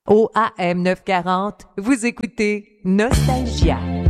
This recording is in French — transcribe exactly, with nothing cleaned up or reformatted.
Au A M neuf cent quarante, vous écoutez Nostalgia.